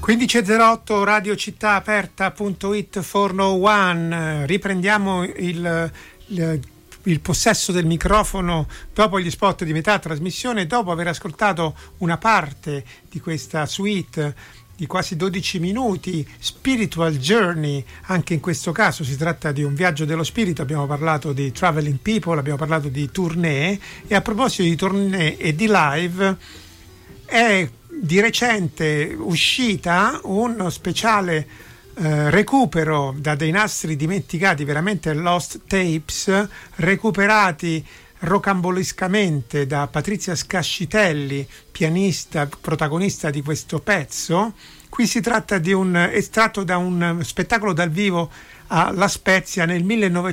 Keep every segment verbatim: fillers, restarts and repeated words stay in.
quindici e zero otto Radio Città Aperta punto it quattrocentouno. Riprendiamo il, il, il possesso del microfono dopo gli spot di metà trasmissione, dopo aver ascoltato una parte di questa suite di quasi dodici minuti, Spiritual Journey. Anche in questo caso si tratta di un viaggio dello spirito. Abbiamo parlato di Traveling People, abbiamo parlato di tournée, e a proposito di tournée e di live, è di recente uscita uno speciale eh, recupero da dei nastri dimenticati, veramente lost tapes, recuperati rocambolescamente da Patrizia Scascitelli, pianista, protagonista di questo pezzo. Qui si tratta di un estratto da un spettacolo dal vivo a La Spezia nel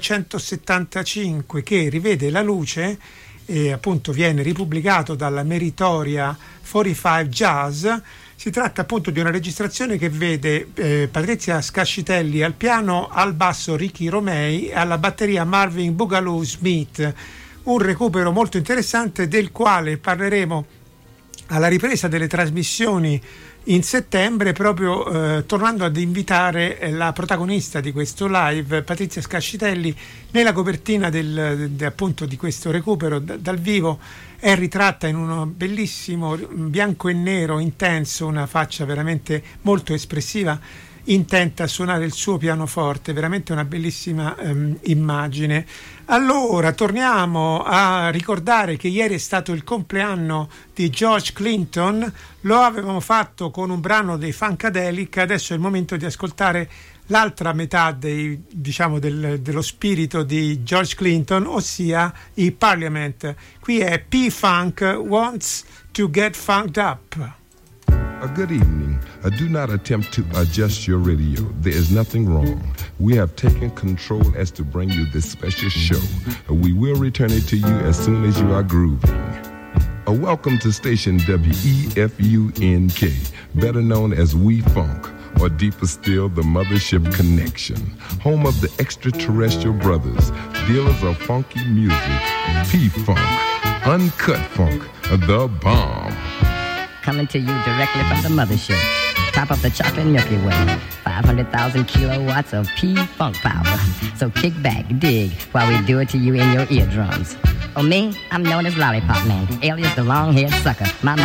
millenovecentosettantacinque, che rivede la luce e appunto viene ripubblicato dalla meritoria quarantacinque Jazz. Si tratta appunto di una registrazione che vede eh, Patrizia Scascitelli al piano, al basso Ricky Romei e alla batteria Marvin Boogaloo Smith. Un recupero molto interessante del quale parleremo alla ripresa delle trasmissioni in settembre, proprio eh, tornando ad invitare eh, la protagonista di questo live, Patrizia Scascitelli. Nella copertina del, de, appunto di questo recupero d- dal vivo è ritratta in uno bellissimo bianco e nero intenso, una faccia veramente molto espressiva, intenta a suonare il suo pianoforte, veramente una bellissima ehm, immagine. Allora, torniamo a ricordare che ieri è stato il compleanno di George Clinton. Lo avevamo fatto con un brano dei Funkadelic, adesso è il momento di ascoltare l'altra metà dei, diciamo, del, dello spirito di George Clinton, ossia i Parliament. Qui è P-Funk Wants to Get Funked Up. A good evening. Uh, do not attempt to adjust your radio. There is nothing wrong. We have taken control as to bring you this special show. Uh, we will return it to you as soon as you are grooving. Uh, welcome to station W E F U N K, better known as We Funk, or deeper still, the Mothership Connection, home of the extraterrestrial brothers, dealers of funky music, P-Funk, Uncut Funk, the bomb. Coming to you directly from the mothership. Top of the chocolate Milky Way. five hundred thousand kilowatts of P-Funk power. So kick back, dig, while we do it to you in your eardrums. Oh, me? I'm known as Lollipop Man, alias the long-haired sucker. My